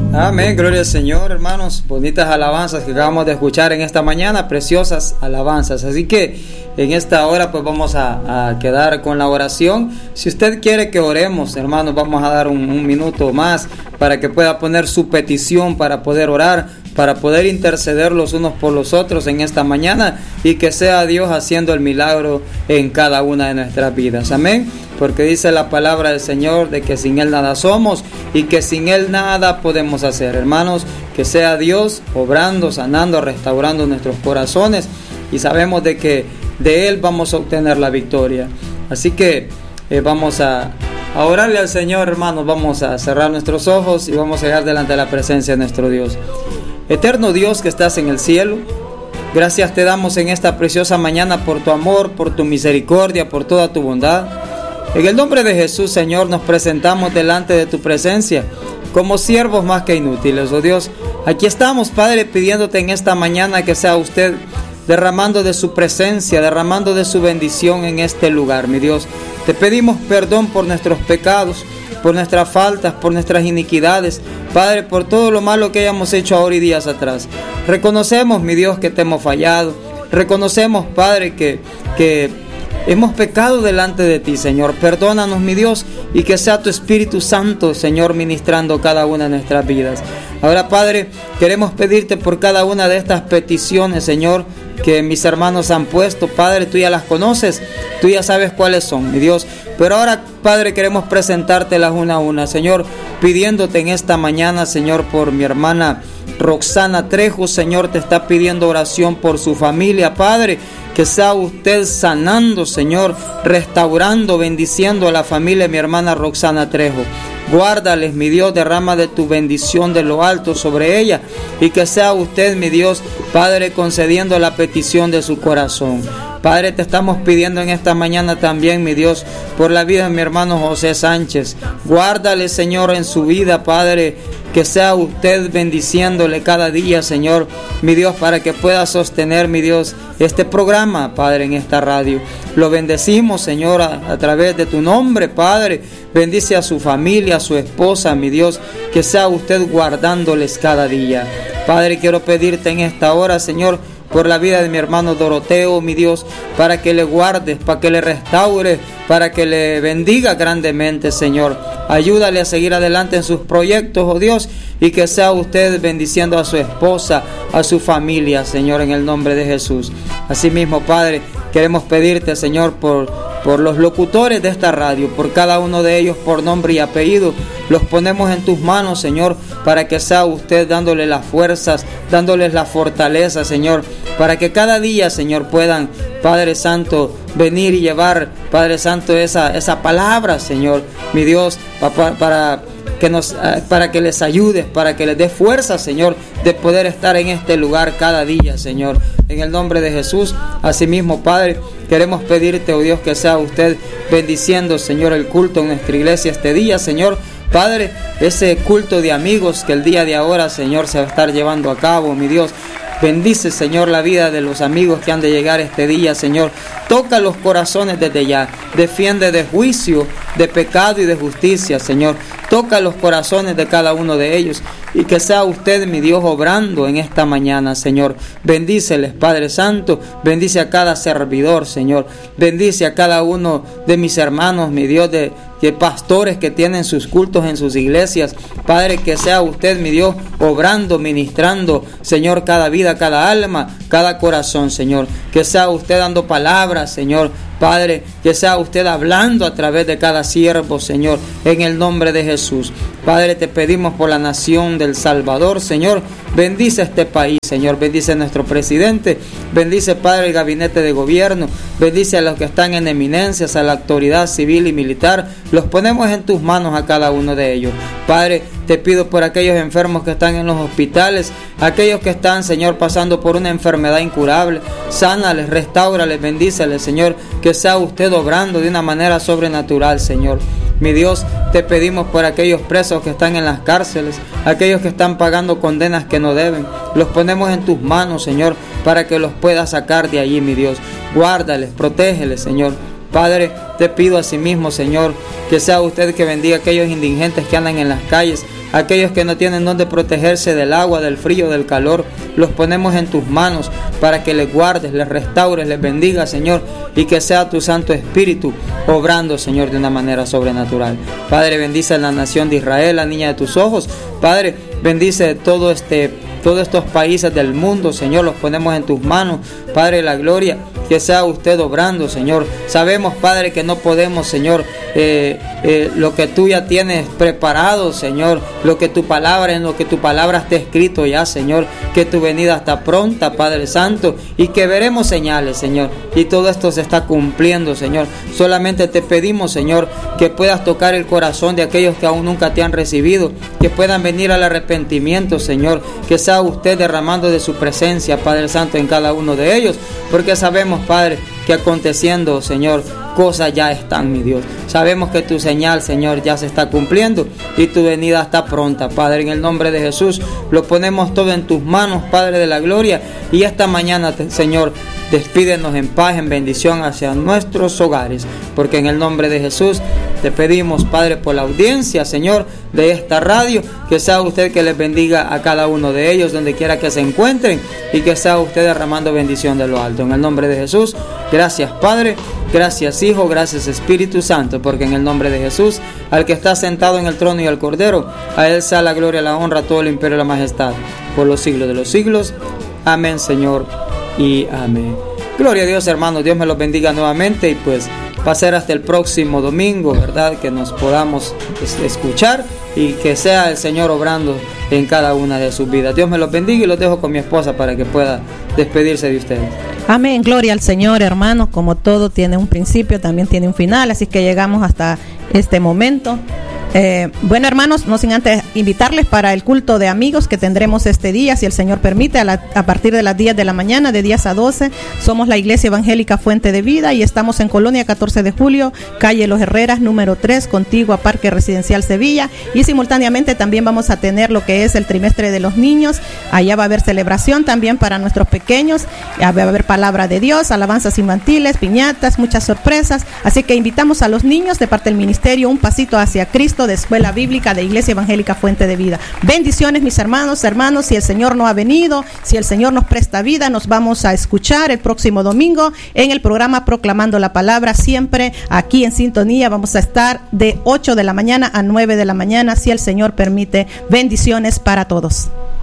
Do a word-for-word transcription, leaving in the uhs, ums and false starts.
Amén, gloria al Señor, hermanos. Bonitas alabanzas que acabamos de escuchar en esta mañana, preciosas alabanzas. Así que en esta hora pues vamos a, a quedar con la oración. Si usted quiere que oremos, hermanos, vamos a dar un, un minuto más para que pueda poner su petición, para poder orar, para poder interceder los unos por los otros en esta mañana y que sea Dios haciendo el milagro en cada una de nuestras vidas. Amén. Porque dice la palabra del Señor de que sin Él nada somos y que sin Él nada podemos hacer. Hermanos, que sea Dios obrando, sanando, restaurando nuestros corazones y sabemos de que de Él vamos a obtener la victoria. Así que eh, vamos a, a orarle al Señor, hermanos. Vamos a cerrar nuestros ojos y vamos a llegar delante de la presencia de nuestro Dios. Eterno Dios que estás en el cielo, gracias te damos en esta preciosa mañana por tu amor, por tu misericordia, por toda tu bondad. En el nombre de Jesús, Señor, nos presentamos delante de tu presencia como siervos más que inútiles, oh Dios. Aquí estamos, Padre, pidiéndote en esta mañana que sea usted derramando de su presencia, derramando de su bendición en este lugar, mi Dios. Te pedimos perdón por nuestros pecados, por nuestras faltas, por nuestras iniquidades, Padre, por todo lo malo que hayamos hecho ahora y días atrás. Reconocemos, mi Dios, que te hemos fallado. Reconocemos, Padre, que, que hemos pecado delante de ti, Señor. Perdónanos, mi Dios, y que sea tu Espíritu Santo, Señor, ministrando cada una de nuestras vidas. Ahora, Padre, queremos pedirte por cada una de estas peticiones, Señor, que mis hermanos han puesto. Padre, tú ya las conoces, tú ya sabes cuáles son, mi Dios. Pero ahora, Padre, queremos presentártelas una a una, Señor, pidiéndote en esta mañana, Señor, por mi hermana Roxana Trejo. Señor, te está pidiendo oración por su familia, Padre. Que sea usted sanando, Señor, restaurando, bendiciendo a la familia de mi hermana Roxana Trejo. Guárdales, mi Dios, derrama de tu bendición de lo alto sobre ella y que sea usted, mi Dios, Padre, concediendo la petición de su corazón. Padre, te estamos pidiendo en esta mañana también, mi Dios, por la vida de mi hermano José Sánchez. Guárdale, Señor, en su vida, Padre, que sea usted bendiciéndole cada día, Señor, mi Dios, para que pueda sostener, mi Dios, este programa, Padre, en esta radio. Lo bendecimos, Señor, a, a través de tu nombre, Padre. Bendice a su familia, a su esposa, mi Dios, que sea usted guardándoles cada día. Padre, quiero pedirte en esta hora, Señor, por la vida de mi hermano Doroteo, mi Dios, para que le guardes, para que le restaure, para que le bendiga grandemente, Señor. Ayúdale a seguir adelante en sus proyectos, oh Dios, y que sea usted bendiciendo a su esposa, a su familia, Señor, en el nombre de Jesús. Asimismo, Padre, queremos pedirte, Señor, por, por los locutores de esta radio, por cada uno de ellos, por nombre y apellido. Los ponemos en tus manos, Señor, para que sea usted dándole las fuerzas, dándoles la fortaleza, Señor, para que cada día, Señor, puedan, Padre Santo, venir y llevar, Padre Santo, esa, esa palabra, Señor, mi Dios, para, para que nos, para que les ayudes, para que les dé fuerza, Señor, de poder estar en este lugar cada día, Señor, en el nombre de Jesús. Asimismo, Padre, queremos pedirte, oh Dios, que sea usted bendiciendo, Señor, el culto en nuestra iglesia este día, Señor. Padre, ese culto de amigos que el día de ahora, Señor, se va a estar llevando a cabo, mi Dios. Bendice, Señor, la vida de los amigos que han de llegar este día, Señor. Toca los corazones desde ya. Defiende de juicio, de pecado y de justicia, Señor. Toca los corazones de cada uno de ellos. Y que sea usted, mi Dios, obrando en esta mañana, Señor. Bendíceles, Padre Santo. Bendice a cada servidor, Señor. Bendice a cada uno de mis hermanos, mi Dios, de... que pastores que tienen sus cultos en sus iglesias. Padre, que sea usted, mi Dios, obrando, ministrando, Señor, cada vida, cada alma, cada corazón, Señor. Que sea usted dando palabras, Señor. Padre, que sea usted hablando a través de cada siervo, Señor, en el nombre de Jesús. Padre, te pedimos por la nación del Salvador, Señor. Bendice este país, Señor. Bendice a nuestro presidente. Bendice, Padre, el gabinete de gobierno. Bendice a los que están en eminencias, a la autoridad civil y militar. Los ponemos en tus manos a cada uno de ellos. Padre, te pido por aquellos enfermos que están en los hospitales, aquellos que están, Señor, pasando por una enfermedad incurable. Sánales, restáurales, bendíceles, Señor. Que sea usted obrando de una manera sobrenatural, Señor. Mi Dios, te pedimos por aquellos presos que están en las cárceles, aquellos que están pagando condenas que no deben. Los ponemos en tus manos, Señor, para que los puedas sacar de allí, mi Dios. Guárdales, protégeles, Señor. Padre, te pido asimismo, Señor, que sea usted que bendiga a aquellos indigentes que andan en las calles, aquellos que no tienen donde protegerse del agua, del frío, del calor. Los ponemos en tus manos para que les guardes, les restaures, les bendiga, Señor, y que sea tu Santo Espíritu obrando, Señor, de una manera sobrenatural. Padre, bendice a la nación de Israel, la niña de tus ojos. Padre, bendice todo este, todos estos países del mundo, Señor, los ponemos en tus manos. Padre de la gloria, que sea usted obrando, Señor. Sabemos, Padre, que no podemos, Señor, eh, eh, lo que tú ya tienes preparado, Señor, lo que tu palabra, en lo que tu palabra está escrito ya, Señor, que tu venida está pronta, Padre Santo, y que veremos señales, Señor, y todo esto se está cumpliendo, Señor. Solamente te pedimos, Señor, que puedas tocar el corazón de aquellos que aún nunca te han recibido, que puedan venir al arrepentimiento, Señor, que sea usted derramando de su presencia, Padre Santo, en cada uno de ellos, porque sabemos, Padre, que aconteciendo, Señor, cosas ya están, mi Dios. Sabemos que tu señal, Señor, ya se está cumpliendo y tu venida está pronta, Padre. En el nombre de Jesús, lo ponemos todo en tus manos, Padre de la gloria. Y esta mañana, Señor, despídenos en paz, en bendición hacia nuestros hogares, porque en el nombre de Jesús te pedimos, Padre, por la audiencia, Señor, de esta radio, que sea usted que les bendiga a cada uno de ellos donde quiera que se encuentren, y que sea usted derramando bendición de lo alto. En el nombre de Jesús, gracias, Padre, gracias, Hijo, gracias, Espíritu Santo, porque en el nombre de Jesús, al que está sentado en el trono y al Cordero, a Él sea la gloria, la honra, todo el imperio y la majestad, por los siglos de los siglos. Amén, Señor, y amén. Gloria a Dios, hermanos. Dios me los bendiga nuevamente, y pues va a ser hasta el próximo domingo, ¿verdad? Que nos podamos escuchar y que sea el Señor obrando en cada una de sus vidas. Dios me los bendiga, y los dejo con mi esposa para que pueda despedirse de ustedes. Amén, gloria al Señor, hermanos. Como todo tiene un principio, también tiene un final, así que llegamos hasta este momento. Eh, bueno, hermanos, no sin antes invitarles para el culto de amigos que tendremos este día, si el Señor permite, a, la, a partir de las diez de la mañana, de diez a doce. Somos la Iglesia Evangélica Fuente de Vida y estamos en Colonia catorce de julio, calle Los Herreras, número tres, contigua a Parque Residencial Sevilla. Y simultáneamente también vamos a tener lo que es el trimestre de los niños. Allá va a haber celebración también para nuestros pequeños, va a haber palabra de Dios, alabanzas infantiles, piñatas, muchas sorpresas. Así que invitamos a los niños de parte del ministerio Un Pasito hacia Cristo, de Escuela Bíblica de Iglesia Evangélica Fuente de Vida. Bendiciones, mis hermanos, hermanos. Si el Señor no ha venido, si el Señor nos presta vida, nos vamos a escuchar el próximo domingo en el programa Proclamando la Palabra, siempre aquí en sintonía. Vamos a estar de ocho de la mañana a nueve de la mañana, si el Señor permite. Bendiciones para todos.